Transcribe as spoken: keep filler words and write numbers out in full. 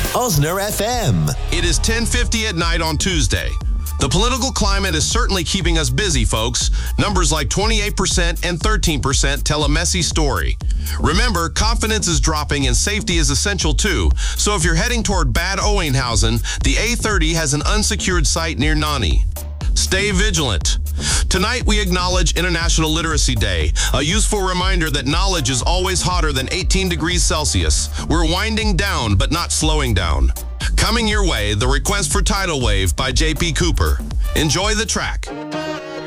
Osner F M. It is ten fifty at night on Tuesday. The political climate is certainly keeping us busy, folks. Numbers like twenty-eight percent and thirteen percent tell a messy story. Remember, confidence is dropping and safety is essential too. So if you're heading toward Bad Oeynhausen, the A thirty has an unsecured site near Nani. Stay vigilant. Tonight, we acknowledge International Literacy Day, a useful reminder that knowledge is always hotter than eighteen degrees Celsius. We're winding down, but not slowing down. Coming your way, the request for Tidal Wave by J P Cooper. Enjoy the track.